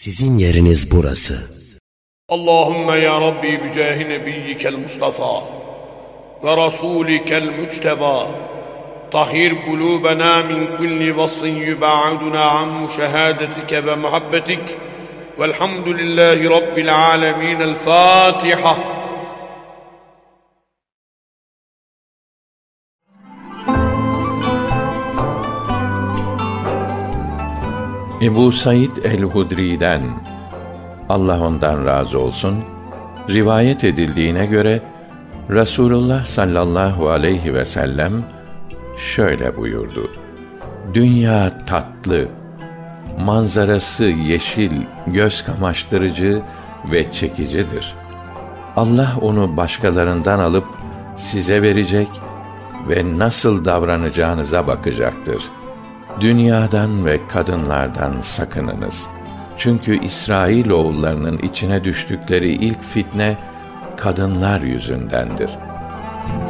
Sizin yeriniz burası. Allahümme ya Rabbi bicahi nebiyyikel Mustafa ve rasulikel mücteba tahhir kulubena min kulli vasın yuba'aduna an müşehadetike ve muhabbetik velhamdülillahi Rabbil alemin. El Fatiha. Ebu Said el-Hudri'den, Allah ondan razı olsun, rivayet edildiğine göre Resulullah sallallahu aleyhi ve sellem şöyle buyurdu: Dünya tatlı, manzarası yeşil, göz kamaştırıcı ve çekicidir. Allah onu başkalarından alıp size verecek ve nasıl davranacağınıza bakacaktır. Dünyadan ve kadınlardan sakınınız. Çünkü İsrailoğullarının içine düştükleri ilk fitne kadınlar yüzündendir.